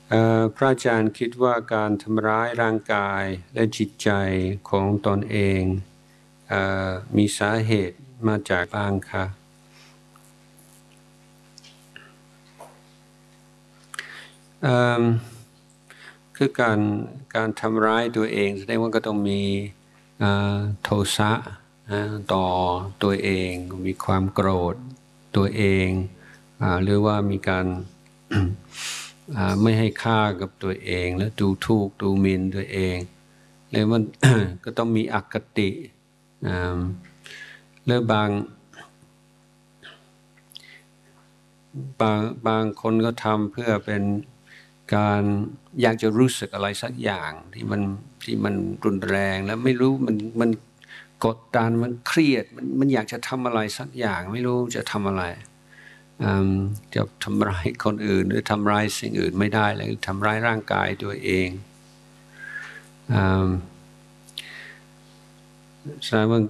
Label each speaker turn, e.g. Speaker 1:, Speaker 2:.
Speaker 1: พระอาจารย์คิดว่าการทำร้ายร่างกายและจิตใจของตนเองมีสาเหตุมาจากบ้างคะคือการทำร้ายตัวเองแสดงว่าก็ต้องมีโทสะต่อตัวเองมีความโกรธตัวเองหรือว่ามีการไม่ให้ค่ากับตัวเองแล้วดูถูกดูหมิ่นตัวเองแล้วมัน ก็ต้องมีอคติแล้วบางคนก็ทำเพื่อเป็นการอยากจะรู้สึกอะไรสักอย่างที่มันรุนแรงแล้วไม่รู้มันกดดันมันเครียดมันอยากจะทำอะไรสักอย่างไม่รู้จะทำอะไรจะทำร้ายคนอื่นหรือทำร้ายสิ่งอื่นไม่ได้เลยทำร้ายร่างกายตัวเองแสดงว่า